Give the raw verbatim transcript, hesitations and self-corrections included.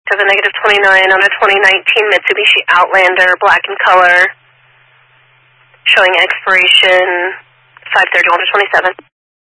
to the negative twenty-nine on a twenty nineteen Mitsubishi Outlander, black in color, showing expiration five thirty-one to twenty-seven.